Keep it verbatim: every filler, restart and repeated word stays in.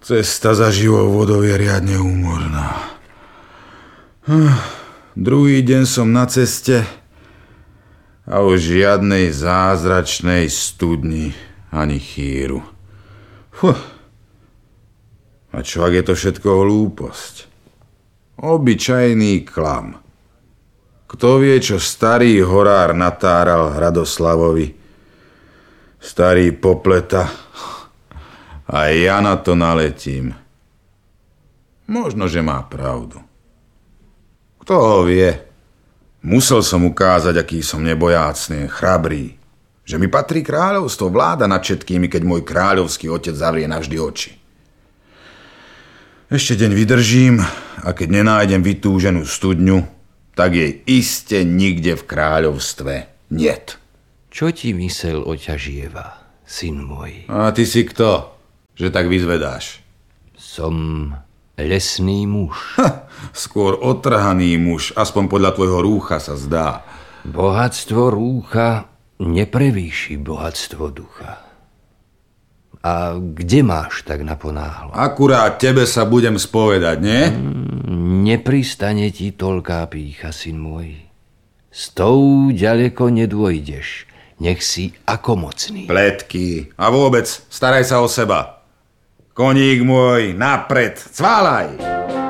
Cesta za živou vodou je riadne úmorná. Hm, druhý deň som na ceste a už žiadnej zázračnej studni ani chýru. Fuh. A čo ak je to všetko hlúposť? Obyčajný klam. Kto vie, čo starý horár natáral Hradoslavovi? Starý popleta. A ja na to naletím. Možno, že má pravdu. Kto ho vie? Musel som ukázať, aký som nebojácný, chrabrý. Že mi patrí kráľovstvo, vláda nad všetkými, keď môj kráľovský otec zavrie navždy oči. Ešte deň vydržím a keď nenájdem vytúženú studňu, tak jej iste nikde v kráľovstve niet. Čo ti mysel oťažieva, syn môj? A ty si kto? Že tak vyzvedáš. Som lesný muž. Ha, skôr otrhaný muž, aspoň podľa tvojho rúcha sa zdá. Bohatstvo rúcha neprevýši bohatstvo ducha. A kde máš tak naponáhlo? Akurát tebe sa budem spovedať, nie? Mm, nepristane ti toľká pýcha, syn môj. S tou ďaleko nedôjdeš. Nech si ako mocný. Pletky. A vôbec, staraj sa o seba. Koník môj, napred, cválaj!